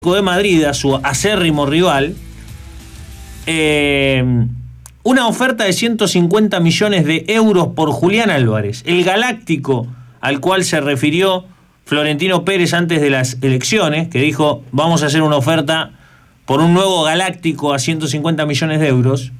de Madrid, a su acérrimo rival, una oferta de 150 millones de euros por Julián Álvarez, el galáctico al cual se refirió Florentino Pérez antes de las elecciones, que dijo, vamos a hacer una oferta por un nuevo galáctico a 150 millones de euros.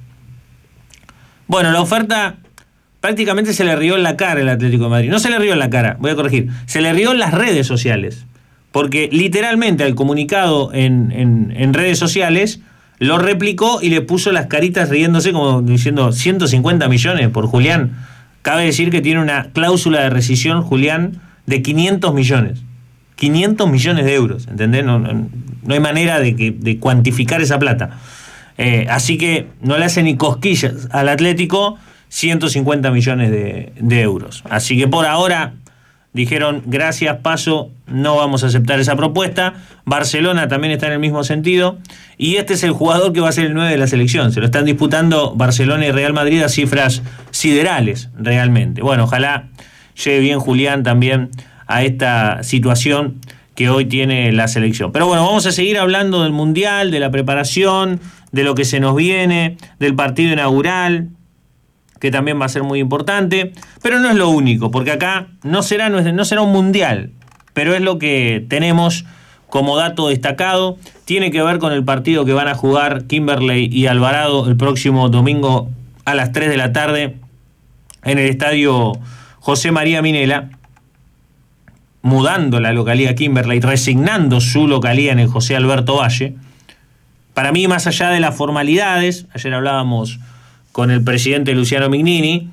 Bueno, la oferta prácticamente se le rió en la cara al Atlético de Madrid. No se le rió en la cara, voy a corregir, se le rió en las redes sociales. Porque literalmente al comunicado en redes sociales lo replicó y le puso las caritas riéndose como diciendo 150 millones por Julián. Cabe decir que tiene una cláusula de rescisión Julián de 500 millones. 500 millones de euros, ¿entendés? No hay manera de cuantificar esa plata. Así que no le hace ni cosquillas al Atlético 150 millones de euros. Así que por ahora dijeron, gracias, paso, no vamos a aceptar esa propuesta. Barcelona también está en el mismo sentido. Y este es el jugador que va a ser el 9 de la selección. Se lo están disputando Barcelona y Real Madrid a cifras siderales, realmente. Bueno, ojalá llegue bien Julián también a esta situación que hoy tiene la selección. Pero bueno, vamos a seguir hablando del Mundial, de la preparación, de lo que se nos viene, del partido inaugural, que también va a ser muy importante, pero no es lo único, porque acá no será un mundial, pero es lo que tenemos como dato destacado. Tiene que ver con el partido que van a jugar Kimberley y Alvarado el próximo domingo a las 3 de la tarde en el estadio José María Minela, mudando la localidad Kimberley, resignando su localidad en el José Alberto Valle. Para mí, más allá de las formalidades, ayer hablábamos con el presidente Luciano Mignini,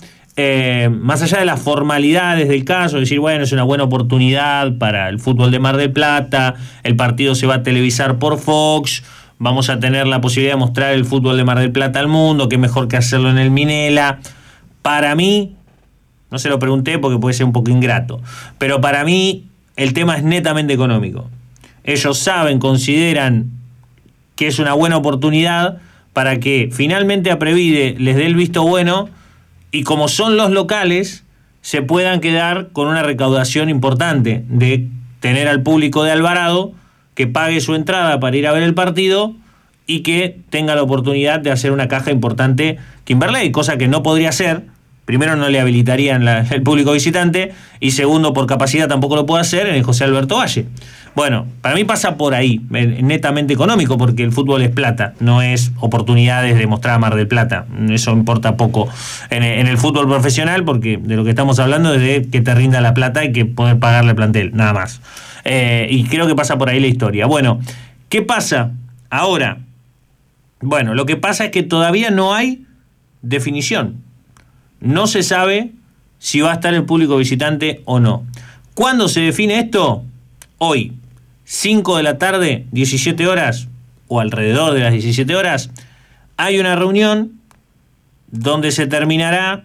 más allá de las formalidades del caso, decir, bueno, es una buena oportunidad para el fútbol de Mar del Plata, el partido se va a televisar por Fox, vamos a tener la posibilidad de mostrar el fútbol de Mar del Plata al mundo, qué mejor que hacerlo en el Minela. Para mí, no se lo pregunté porque puede ser un poco ingrato, pero para mí el tema es netamente económico. Ellos saben, consideran que es una buena oportunidad para que finalmente a Previde les dé el visto bueno y como son los locales, se puedan quedar con una recaudación importante de tener al público de Alvarado que pague su entrada para ir a ver el partido y que tenga la oportunidad de hacer una caja importante Kimberley, cosa que no podría hacer. Primero, no le habilitarían el público visitante y segundo, por capacidad tampoco lo puede hacer en el José Alberto Valle. Bueno, para mí pasa por ahí, netamente económico, porque el fútbol es plata, no es oportunidades de mostrar a Mar del Plata. Eso importa poco en el fútbol profesional, porque de lo que estamos hablando es de que te rinda la plata y que poder pagarle al plantel, nada más. Y creo que pasa por ahí la historia. Bueno, ¿qué pasa ahora? Bueno, lo que pasa es que todavía no hay definición. No se sabe si va a estar el público visitante o no. ¿Cuándo se define esto? Hoy, 5 de la tarde, 17 horas, o alrededor de las 17 horas, hay una reunión donde se terminará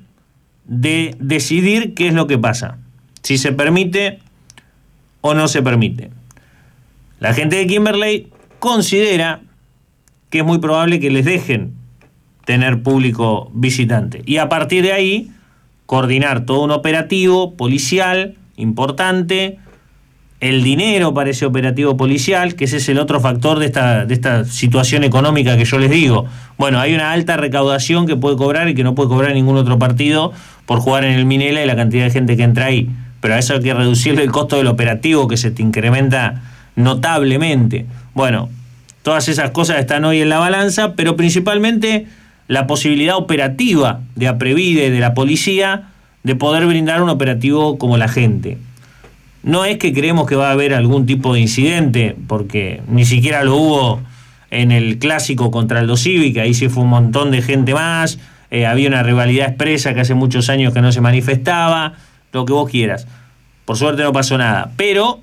de decidir qué es lo que pasa. Si se permite o no se permite. La gente de Kimberley considera que es muy probable que les dejen tener público visitante. Y a partir de ahí, coordinar todo un operativo policial importante, el dinero para ese operativo policial, que ese es el otro factor de esta situación económica que yo les digo. Bueno, hay una alta recaudación que puede cobrar y que no puede cobrar ningún otro partido por jugar en el Minela y la cantidad de gente que entra ahí. Pero a eso hay que reducirle el costo del operativo, que se te incrementa notablemente. Bueno, todas esas cosas están hoy en la balanza, pero principalmente la posibilidad operativa de Aprevide, de la policía, de poder brindar un operativo como la gente. No es que creemos que va a haber algún tipo de incidente, porque ni siquiera lo hubo en el clásico contra Aldo Civi, que ahí sí fue un montón de gente más, había una rivalidad expresa que hace muchos años que no se manifestaba, lo que vos quieras. Por suerte no pasó nada, pero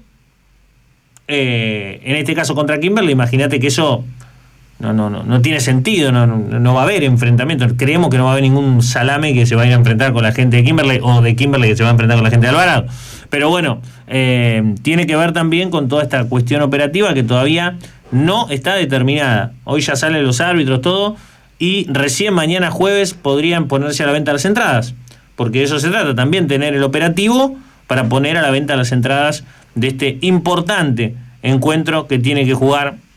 en este caso contra Kimberley, imagínate que eso no tiene sentido, no va a haber enfrentamiento. Creemos que no va a haber ningún salame que se vaya a enfrentar con la gente de Kimberley o de Kimberley que se va a enfrentar con la gente de Alvarado. Pero bueno, tiene que ver también con toda esta cuestión operativa que todavía no está determinada. Hoy ya salen los árbitros, todo, y recién mañana jueves podrían ponerse a la venta las entradas, porque de eso se trata, también tener el operativo para poner a la venta las entradas de este importante encuentro que tiene que jugar